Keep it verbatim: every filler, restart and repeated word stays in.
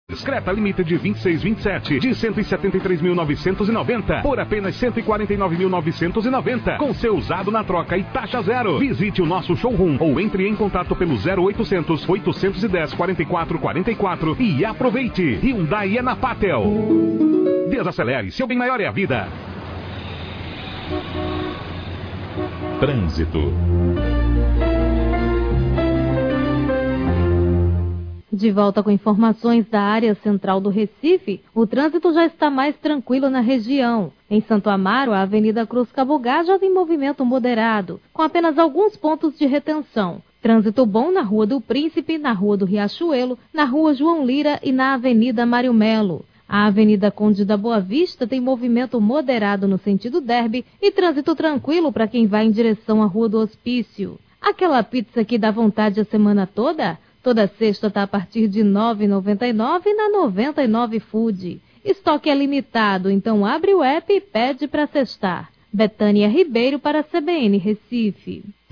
Creta Limited vinte e seis vinte e sete de cento e setenta e três mil novecentos e noventa por apenas cento e quarenta e nove mil novecentos e noventa com seu usado na troca e taxa zero. Visite o nosso showroom ou entre em contato pelo zero oitocentos, oitocentos e dez, quarenta e quatro quarenta e quatro e aproveite. Hyundai é na Patel. Desacelere, seu bem maior é a vida. Trânsito. De volta com informações da área central do Recife, o trânsito já está mais tranquilo na região. Em Santo Amaro, a Avenida Cruz Cabogá já tem movimento moderado, com apenas alguns pontos de retenção. Trânsito bom na Rua do Príncipe, na Rua do Riachuelo, na Rua João Lira e na Avenida Mário Melo. A Avenida Conde da Boa Vista tem movimento moderado no sentido Derby e trânsito tranquilo para quem vai em direção à Rua do Hospício. Aquela pizza que dá vontade a semana toda? Toda sexta está a partir de nove reais e noventa e nove centavos na noventa e nove Food. Estoque é limitado, então abre o app e pede para sextar. Betânia Ribeiro para a C B N Recife.